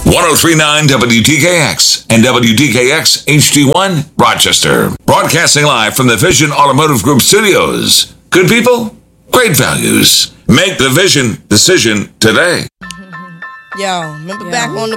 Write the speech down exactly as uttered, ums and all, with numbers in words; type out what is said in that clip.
ten thirty-nine W T K X and W T K X H D one, Rochester. Broadcasting live from the Vision Automotive Group studios. Good people, great values. Make the Vision decision today. Yo, remember Yo. back on the